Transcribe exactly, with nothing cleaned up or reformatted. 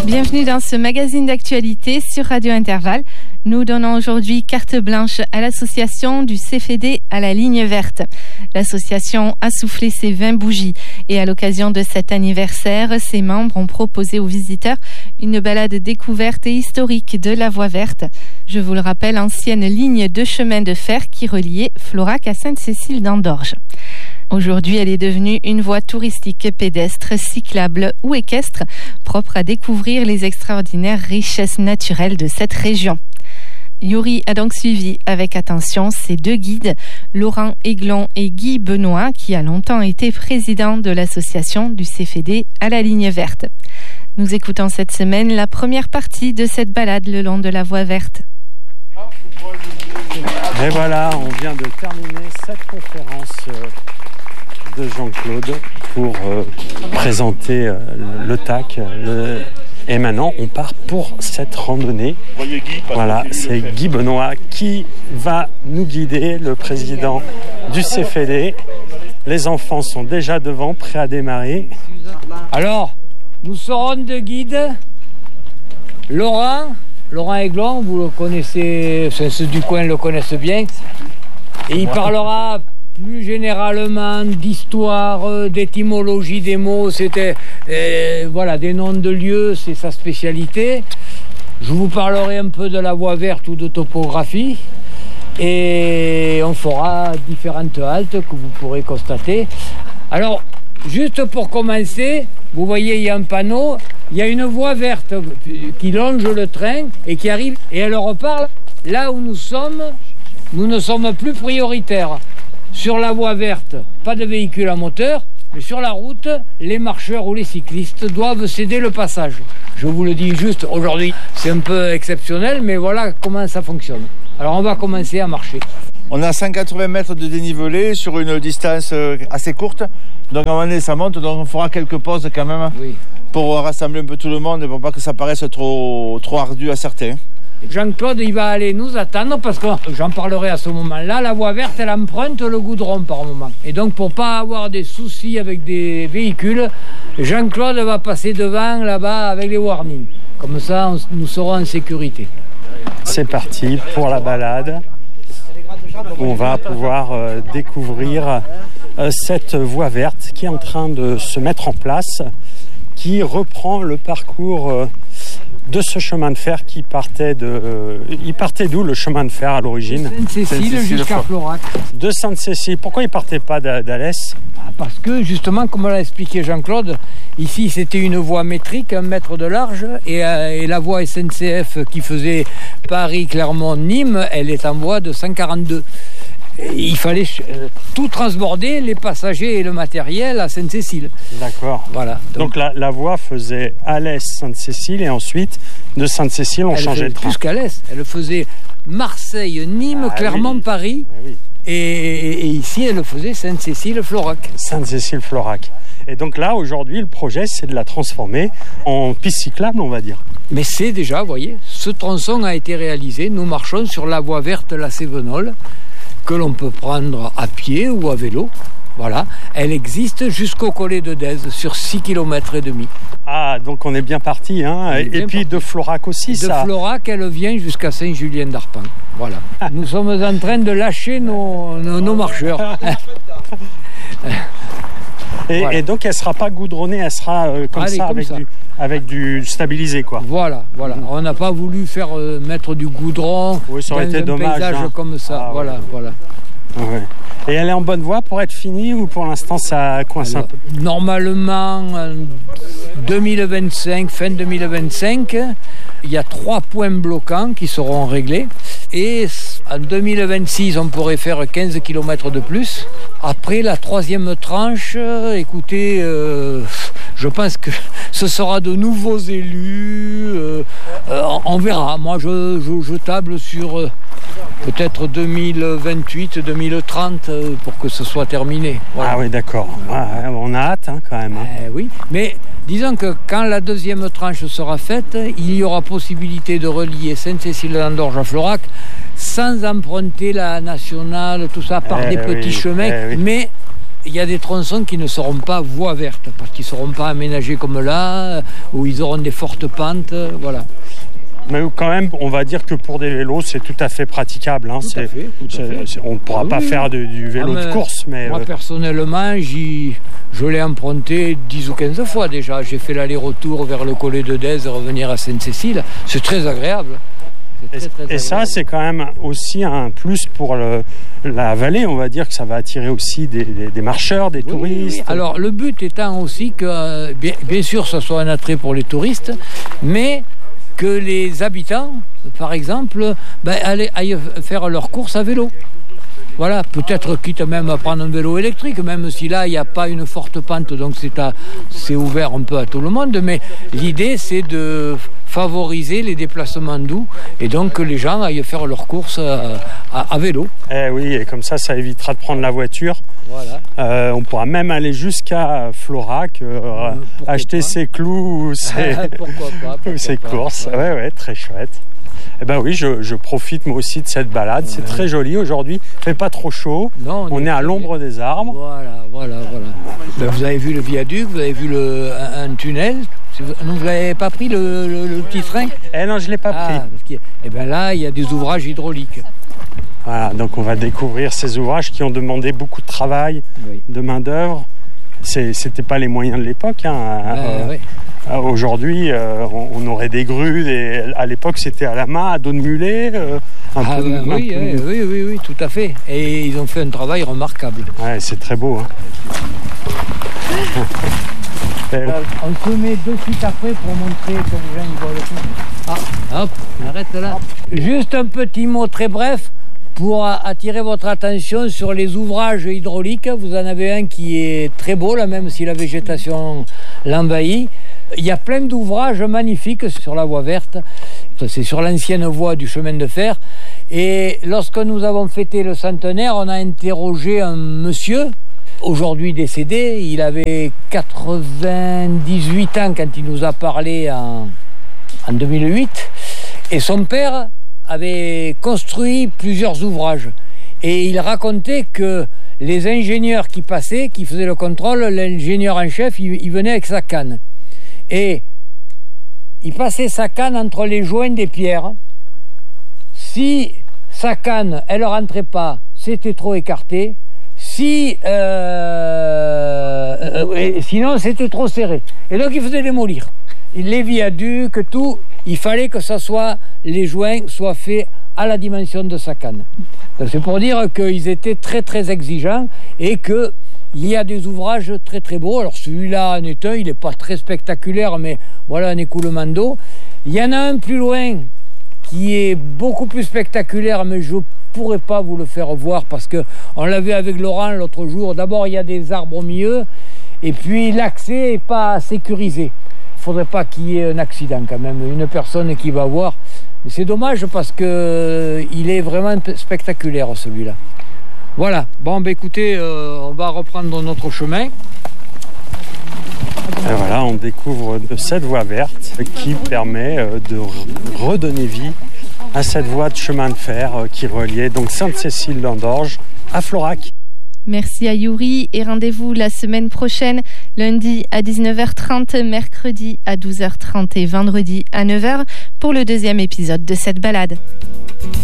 Bienvenue dans ce magazine d'actualité sur Radio Intervalle. Nous donnons aujourd'hui carte blanche à l'association du C F D à la ligne verte. L'association a soufflé ses vingt bougies et à l'occasion de cet anniversaire, ses membres ont proposé aux visiteurs une balade découverte et historique de la Voie verte. Je vous le rappelle, ancienne ligne de chemin de fer qui reliait Florac à Sainte-Cécile d'Andorge. Aujourd'hui, elle est devenue une voie touristique pédestre, cyclable ou équestre, propre à découvrir les extraordinaires richesses naturelles de cette région. Yuri a donc suivi avec attention ses deux guides, Laurent Aiglon et Guy Benoît, qui a longtemps été président de l'association du C F D à la ligne verte. Nous écoutons cette semaine la première partie de cette balade le long de la Voie verte. Et voilà, on vient de terminer cette conférence de Jean-Claude pour euh, présenter euh, le T A C. Le... Et maintenant, on part pour cette randonnée. Voilà, c'est Guy Benoît qui va nous guider, le président du C F D. Les enfants sont déjà devant, prêts à démarrer. Alors, nous serons deux guides. Laurent, Laurent Aiglon, vous le connaissez, ceux du coin le connaissent bien. Et il parlera plus généralement d'histoire, d'étymologie des mots, c'était euh, voilà, des noms de lieux, c'est sa spécialité. Je vous parlerai un peu de la Voie verte ou de topographie et on fera différentes haltes que vous pourrez constater. Alors, juste pour commencer, vous voyez, il y a un panneau, il y a une voie verte qui longe le train et qui arrive et elle repart. Là où nous sommes, nous ne sommes plus prioritaires. Sur la voie verte, pas de véhicule à moteur, mais sur la route, les marcheurs ou les cyclistes doivent céder le passage. Je vous le dis juste, aujourd'hui, c'est un peu exceptionnel, mais voilà comment ça fonctionne. Alors on va commencer à marcher. On a cent quatre-vingts mètres de dénivelé sur une distance assez courte, donc à un moment donné ça monte, donc on fera quelques pauses quand même oui. Pour rassembler un peu tout le monde et pour pas que ça paraisse trop, trop ardu à certains. Jean-Claude, il va aller nous attendre parce que, j'en parlerai à ce moment-là, la voie verte, elle emprunte le goudron par moment. Et donc, pour pas avoir des soucis avec des véhicules, Jean-Claude va passer devant là-bas avec les warnings. Comme ça, on, nous serons en sécurité. C'est parti pour la balade. On va pouvoir euh, découvrir euh, cette voie verte qui est en train de se mettre en place, qui reprend le parcours euh, de ce chemin de fer qui partait de... Euh, il partait d'où le chemin de fer à l'origine ? Sainte-Cécile jusqu'à Florac. De Sainte-Cécile. Pourquoi il ne partait pas d'Alès ? Parce que justement, comme l'a expliqué Jean-Claude, ici c'était une voie métrique, un mètre de large, et, euh, et la voie S N C F qui faisait Paris-Clermont-Nîmes, elle est en voie de cent quarante-deux. Il fallait euh, tout transborder, les passagers et le matériel à Sainte-Cécile. D'accord. Voilà. Donc, donc la, la voie faisait Alès-Sainte-Cécile et ensuite de Sainte-Cécile on elle changeait de train. Plus qu'Alès, elle faisait Marseille, Nîmes, ah, Clermont, oui. Paris. Ah, oui. et, et, et ici elle faisait Sainte-Cécile-Florac. Sainte-Cécile-Florac. Et donc là aujourd'hui le projet c'est de la transformer en piste cyclable on va dire. Mais c'est déjà, vous voyez, ce tronçon a été réalisé. Nous marchons sur la voie verte La Cévenole, que l'on peut prendre à pied ou à vélo. Voilà, elle existe jusqu'au collet de Dèze sur six kilomètres et demi. Ah, donc on est bien parti, hein. Et bien puis parti. De Florac aussi, de ça. De Florac, elle vient jusqu'à Saint-Julien-d'Arpan. Voilà. Nous sommes en train de lâcher nos, nos, nos marcheurs. et, voilà. Et donc elle ne sera pas goudronnée, elle sera euh, comme Allez, ça, comme avec, ça. Du, avec du stabilisé, quoi. Voilà, voilà. Mmh. On n'a pas voulu faire euh, mettre du goudron oui, ça aurait dans été un dommage, paysage hein. Comme ça. Ah, voilà, ouais. voilà. Ouais. Et elle est en bonne voie pour être finie ou pour l'instant ça coince Alors, un peu ? Normalement, en deux mille vingt-cinq, fin deux mille vingt-cinq, il y a trois points bloquants qui seront réglés. Et en deux mille vingt-six, on pourrait faire quinze kilomètres de plus. Après la troisième tranche, écoutez, euh, je pense que ce sera de nouveaux élus. Euh, euh, on verra. Moi, je, je, je table sur euh, peut-être deux mille vingt-huit, deux mille trente euh, pour que ce soit terminé. Voilà. Ah oui, d'accord. Ouais, on a hâte hein, quand même. Hein. Euh, oui, mais disons que quand la deuxième tranche sera faite, il y aura possibilité de relier Sainte-Cécile-d'Andorge à Florac sans emprunter la nationale, tout ça, par eh des petits oui, chemins. Eh oui. Mais il y a des tronçons qui ne seront pas voies vertes, parce qu'ils ne seront pas aménagés comme là, où ils auront des fortes pentes, voilà. Mais quand même, on va dire que pour des vélos, c'est tout à fait praticable. Hein. Tout c'est, à fait, tout à fait. C'est, on ne pourra ah, pas oui, faire de, du vélo ah, de course. Mais moi, euh... personnellement, j'y, je l'ai emprunté dix ou quinze fois déjà. J'ai fait l'aller-retour vers le Collet de Dèze et revenir à Sainte-Cécile. C'est très agréable. C'est très, très et agréable. Ça, c'est quand même aussi un plus pour le, la vallée. On va dire que ça va attirer aussi des, des, des marcheurs, des oui, touristes. Oui. Alors, le but étant aussi que, bien, bien sûr, ça soit un attrait pour les touristes, mais que les habitants, par exemple, ben, aillent, aillent faire leurs courses à vélo. Voilà, peut-être quitte même à prendre un vélo électrique, même si là, il n'y a pas une forte pente, donc c'est, à, c'est ouvert un peu à tout le monde. Mais l'idée, c'est de favoriser les déplacements doux et donc que les gens aillent faire leurs courses à, à, à vélo. Eh oui, et comme ça, ça évitera de prendre la voiture. Voilà. Euh, on pourra même aller jusqu'à Florac, euh, acheter pas. ses clous ou ses, pourquoi pas, pourquoi ou ses pas, courses. Ouais. ouais, ouais, très chouette. Eh ben oui, je, je profite moi aussi de cette balade. Ouais. C'est très joli aujourd'hui. Il fait pas trop chaud. Non, on, on est, est à l'ombre bien. des arbres. Voilà, voilà, voilà. Ben, vous avez vu le viaduc, vous avez vu le, un, un tunnel. Vous n'avez pas pris le, le, le petit train ? Eh non, je ne l'ai pas ah, pris. Eh bien là, il y a des ouvrages hydrauliques. Voilà, donc on va découvrir ces ouvrages qui ont demandé beaucoup de travail, oui. de main-d'œuvre. C'est, c'était pas les moyens de l'époque. Hein. Ouais, euh, ouais. Euh, aujourd'hui, euh, on, on aurait des grues. Des, à l'époque, c'était à la main, à dos de mulet. Euh, un ah, peu, ben, un oui, peu... oui, oui, oui, oui, tout à fait. Et ils ont fait un travail remarquable. Ouais, c'est très beau. Hein. On se met de suite après pour montrer que les gens ils voient le coup. Ah, hop, arrête là. Juste un petit mot très bref pour attirer votre attention sur les ouvrages hydrauliques. Vous en avez un qui est très beau là, même si la végétation l'envahit. Il y a plein d'ouvrages magnifiques sur la voie verte. C'est sur l'ancienne voie du chemin de fer. Et lorsque nous avons fêté le centenaire, on a interrogé un monsieur, aujourd'hui décédé. Il avait quatre-vingt-dix-huit ans quand il nous a parlé en, en deux mille huit. Et son père avait construit plusieurs ouvrages. Et il racontait que les ingénieurs qui passaient, qui faisaient le contrôle, l'ingénieur en chef, il, il venait avec sa canne. Et il passait sa canne entre les joints des pierres. Si sa canne, elle ne rentrait pas, c'était trop écarté. Si, euh, euh, sinon, c'était trop serré. Et donc, il faisait démolir. Les viaducs, tout, il fallait que ça soit, les joints soient faits à la dimension de sa canne. Donc, c'est pour dire qu'ils étaient très, très exigeants et que il y a des ouvrages très très beaux. Alors celui-là en est un, il n'est pas très spectaculaire, mais voilà un écoulement d'eau. Il y en a un plus loin qui est beaucoup plus spectaculaire, mais je ne pourrais pas vous le faire voir parce qu'on l'a vu avec Laurent l'autre jour. D'abord, il y a des arbres au milieu et puis l'accès n'est pas sécurisé. Il ne faudrait pas qu'il y ait un accident quand même, une personne qui va voir. Mais c'est dommage parce qu'il est vraiment spectaculaire celui-là. Voilà, bon bah écoutez, euh, on va reprendre notre chemin. Et voilà, on découvre cette voie verte qui permet de redonner vie à cette voie de chemin de fer qui reliait donc Sainte-Cécile-l'Andorge à Florac. Merci à Yuri et rendez-vous la semaine prochaine, lundi à dix-neuf heures trente, mercredi à douze heures trente et vendredi à neuf heures pour le deuxième épisode de cette balade.